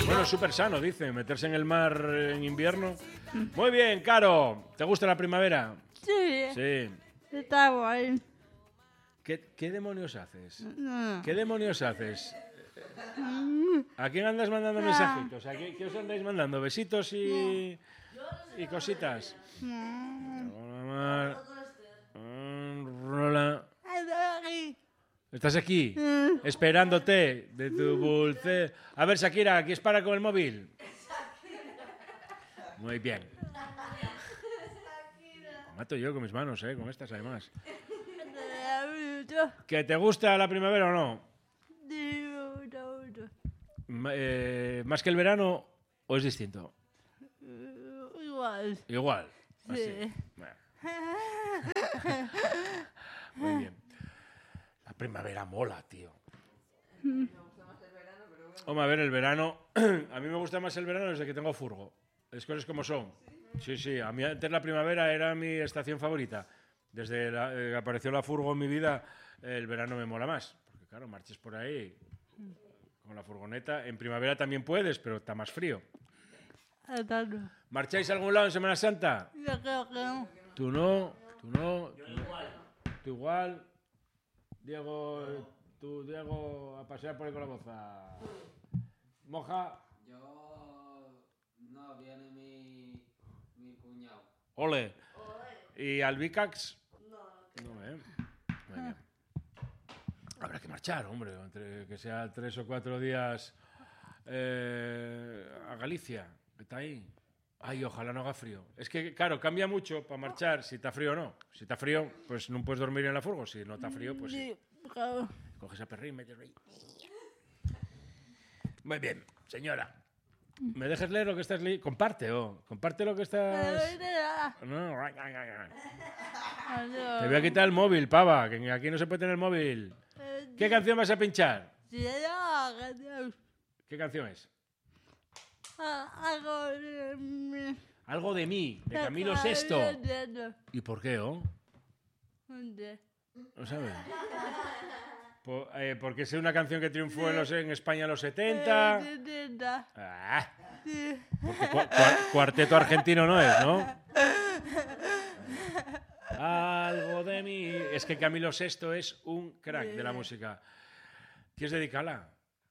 Bueno, es súper sano, dice, meterse en el mar en invierno. Muy bien, Caro. ¿Te gusta la primavera? Sí. Sí. Está guay. ¿Qué demonios haces? No. ¿Qué demonios haces? ¿A quién andas mandando mensajitos? ¿Qué os andáis mandando? ¿Besitos y cositas? Rola. ¿Estás aquí? Esperándote de tu dulce... A ver, Shakira, ¿aquí es para con el móvil? Muy bien. Mato yo con mis manos, con estas además. ¿Que te gusta la primavera o no? ¿Más que el verano o es distinto? Igual. Igual. Sí. Así. Bueno. Muy bien. La primavera mola, tío. Hombre, a ver, el verano... A mí me gusta más el verano desde que tengo furgo. Las cosas como son. Sí. A mí antes la primavera era mi estación favorita. Desde que apareció la furgo en mi vida, el verano me mola más. Porque claro, marches por ahí con la furgoneta. En primavera también puedes, pero está más frío. ¿Marcháis a algún lado en Semana Santa? Yo creo que no. Tú no. Tú igual. Diego, a pasear por ahí con la boza. Moja. Yo... No, viene mi cuñado. Ole. ¿Y al Vicax? No. Muy bien. Habrá que marchar, hombre, entre que sea 3 o 4 días a Galicia, que está ahí. Ay, ojalá no haga frío. Es que, claro, cambia mucho para marchar si está frío o no. Si está frío, pues no puedes dormir en la furgo. Si no está frío, pues sí. Claro. Coges a perrín, metes ahí. Muy bien, señora. ¿Me dejas leer lo que estás leyendo? Comparte lo que estás... No. Te voy a quitar el móvil, pava, que aquí no se puede tener móvil. ¿Qué canción vas a pinchar? ¿Qué canción es? Algo de mí, de Camilo VI. ¿Y por qué, ¿No sabes? Porque es una canción que triunfó en España en los 70. Ah, porque cuarteto argentino no es, ¿no? Algo de mí. Es que Camilo VI es un crack de la música. ¿Quieres dedicarla?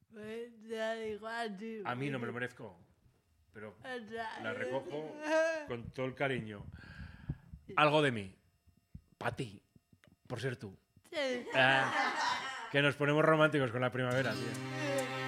A mí no me lo merezco, pero la recojo con todo el cariño. Algo de mí. Para ti. Por ser tú. Que nos ponemos románticos con la primavera, tío.